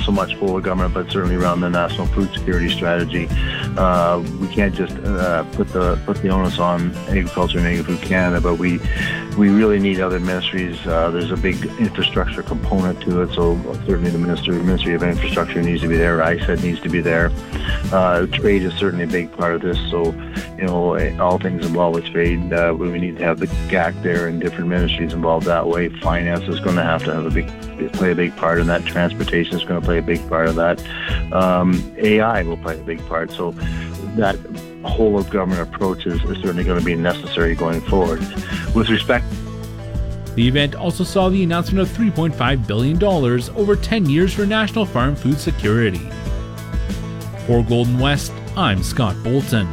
so much full of government, but certainly around the national food security strategy. We can't just put the onus on Agriculture and Agri-Food Canada, but we really need other ministries. There's a big infrastructure component to it, so certainly the Ministry of Infrastructure needs to be there. ISED needs to be there. Trade is certainly a big part of this, so all things involved with trade, we need to have the GAC there and different ministries involved that way. Finance is going to have play a big part in that. Transportation is going to play a big part of that. AI will play a big part. So that whole of government approach is certainly going to be necessary going forward. With respect, the event also saw the announcement of $3.5 billion over 10 years for national farm food security. For Golden West, I'm Scott Bolton.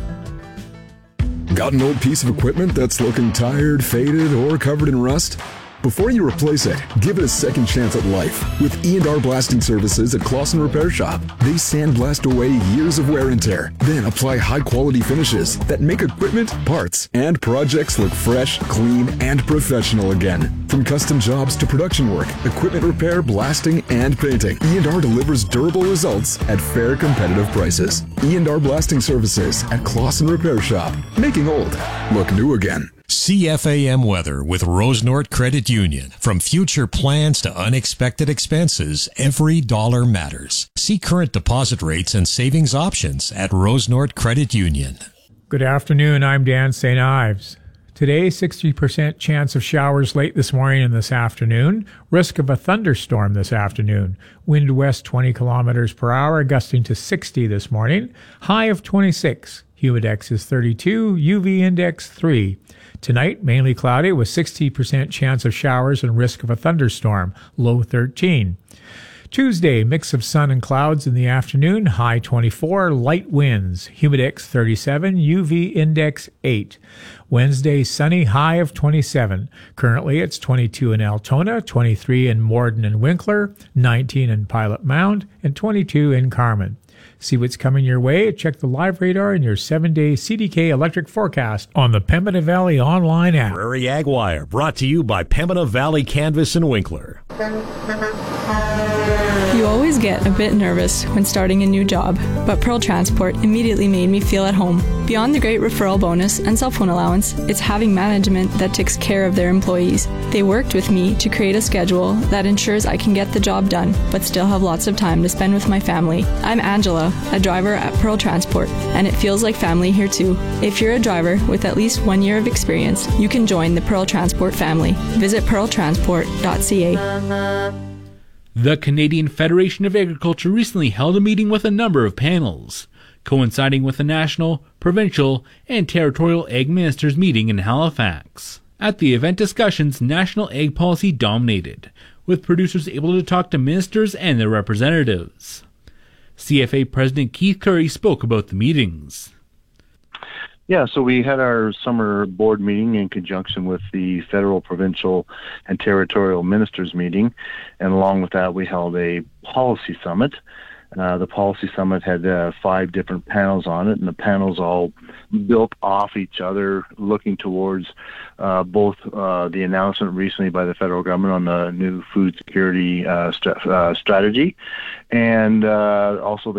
Got an old piece of equipment that's looking tired, faded, or covered in rust? Before you replace it, give it a second chance at life with E&R Blasting Services at Clausen Repair Shop. They sandblast away years of wear and tear, then apply high-quality finishes that make equipment, parts, and projects look fresh, clean, and professional again. From custom jobs to production work, equipment repair, blasting, and painting, E&R delivers durable results at fair, competitive prices. E&R Blasting Services at Clausen Repair Shop, making old look new again. CFAM weather with Rosenort Credit Union. From future plans to unexpected expenses, every dollar matters. See current deposit rates and savings options at Rosenort Credit Union. Good afternoon, I'm Dan St. Ives. Today, 60% chance of showers late this morning and this afternoon. Risk of a thunderstorm this afternoon. Wind west 20 kilometers per hour, gusting to 60 this morning. High of 26. Humidex is 32, UV index 3. Tonight, mainly cloudy with 60% chance of showers and risk of a thunderstorm, low 13. Tuesday, mix of sun and clouds in the afternoon, high 24, light winds, Humidex 37, UV index 8. Wednesday, sunny, high of 27. Currently, it's 22 in Altona, 23 in Morden and Winkler, 19 in Pilot Mound, and 22 in Carmen. See what's coming your way. Check the live radar and your 7-day CDK electric forecast on the Pembina Valley online app. Prairie Ag Wire, brought to you by Pembina Valley Canvas and Winkler. You always get a bit nervous when starting a new job, but Pearl Transport immediately made me feel at home. Beyond the great referral bonus and cell phone allowance, it's having management that takes care of their employees. They worked with me to create a schedule that ensures I can get the job done, but still have lots of time to spend with my family. I'm Angela, a driver at Pearl Transport, and it feels like family here too. If you're a driver with at least 1 year of experience, you can join the Pearl Transport family. Visit pearltransport.ca. The Canadian Federation of Agriculture recently held a meeting with a number of panels, coinciding with the national, provincial, and territorial ag ministers meeting in Halifax. At the event, discussions, national ag policy dominated, with producers able to talk to ministers and their representatives. CFA President Keith Curry spoke about the meetings. Yeah, so we had our summer board meeting in conjunction with the federal, provincial, and territorial ministers meeting, and along with that we held a policy summit. The policy summit had 5 different panels on it, and the panels all built off each other, looking towards both the announcement recently by the federal government on the new food security strategy, and also the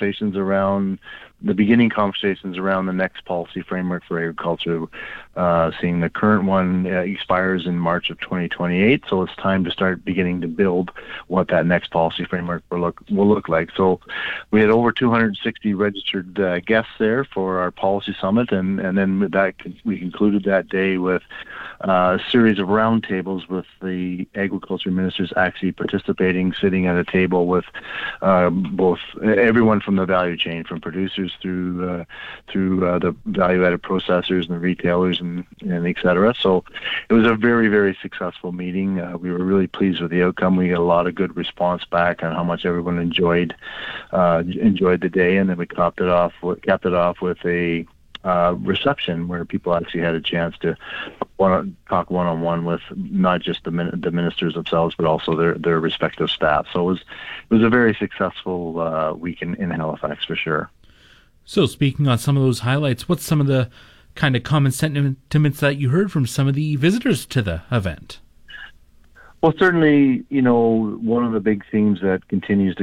beginning conversations around the next policy framework for agriculture, seeing the current one expires in March of 2028, so it's time to start beginning to build what that next policy framework will look like. So we had over 260 registered guests there for our policy summit, and then we concluded that day with a series of roundtables with the agriculture ministers actually participating, sitting at a table with both everyone from the value chain, from producers through the value-added processors and the retailers and et cetera. So it was a very, very successful meeting. We were really pleased with the outcome. We got a lot of good response back on how much everyone enjoyed the day, and then we capped it off with a reception where people actually had a chance to talk one-on-one with not just the ministers themselves, but also their respective staff. So it was a very successful week in Halifax for sure. So speaking on some of those highlights, what's some of the kind of common sentiments that you heard from some of the visitors to the event? Well, certainly, one of the big themes that continues to